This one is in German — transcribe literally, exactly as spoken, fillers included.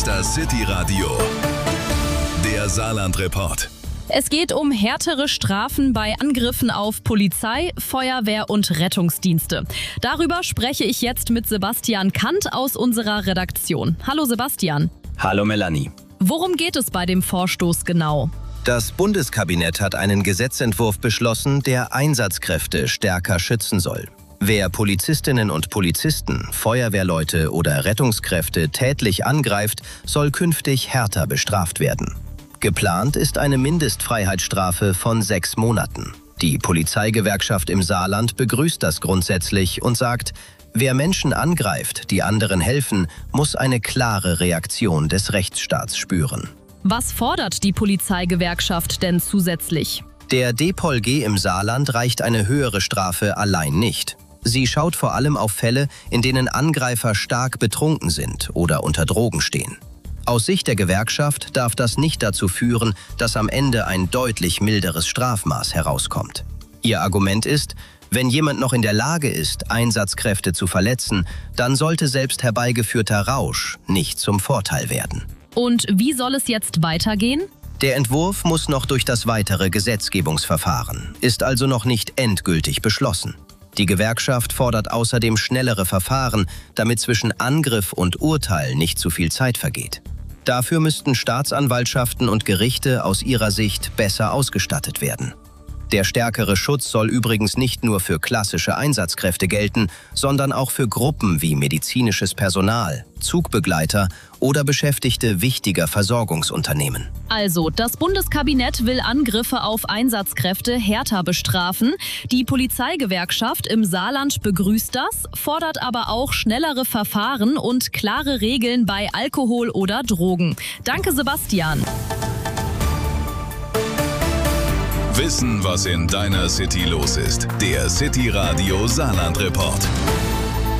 ist das City Radio, der Saarland-Report. Es geht um härtere Strafen bei Angriffen auf Polizei, Feuerwehr und Rettungsdienste. Darüber spreche ich jetzt mit Sebastian Kant aus unserer Redaktion. Hallo Sebastian. Hallo Melanie. Worum geht es bei dem Vorstoß genau? Das Bundeskabinett hat einen Gesetzentwurf beschlossen, der Einsatzkräfte stärker schützen soll. Wer Polizistinnen und Polizisten, Feuerwehrleute oder Rettungskräfte tätlich angreift, soll künftig härter bestraft werden. Geplant ist eine Mindestfreiheitsstrafe von sechs Monaten. Die Polizeigewerkschaft im Saarland begrüßt das grundsätzlich und sagt, wer Menschen angreift, die anderen helfen, muss eine klare Reaktion des Rechtsstaats spüren. Was fordert die Polizeigewerkschaft denn zusätzlich? Der D P O L G im Saarland reicht eine höhere Strafe allein nicht. Sie schaut vor allem auf Fälle, in denen Angreifer stark betrunken sind oder unter Drogen stehen. Aus Sicht der Gewerkschaft darf das nicht dazu führen, dass am Ende ein deutlich milderes Strafmaß herauskommt. Ihr Argument ist, wenn jemand noch in der Lage ist, Einsatzkräfte zu verletzen, dann sollte selbst herbeigeführter Rausch nicht zum Vorteil werden. Und wie soll es jetzt weitergehen? Der Entwurf muss noch durch das weitere Gesetzgebungsverfahren, ist also noch nicht endgültig beschlossen. Die Gewerkschaft fordert außerdem schnellere Verfahren, damit zwischen Angriff und Urteil nicht zu viel Zeit vergeht. Dafür müssten Staatsanwaltschaften und Gerichte aus ihrer Sicht besser ausgestattet werden. Der stärkere Schutz soll übrigens nicht nur für klassische Einsatzkräfte gelten, sondern auch für Gruppen wie medizinisches Personal, Zugbegleiter oder Beschäftigte wichtiger Versorgungsunternehmen. Also, das Bundeskabinett will Angriffe auf Einsatzkräfte härter bestrafen. Die Polizeigewerkschaft im Saarland begrüßt das, fordert aber auch schnellere Verfahren und klare Regeln bei Alkohol oder Drogen. Danke, Sebastian. Wissen, was in deiner City los ist. Der City Radio Saarland-Report.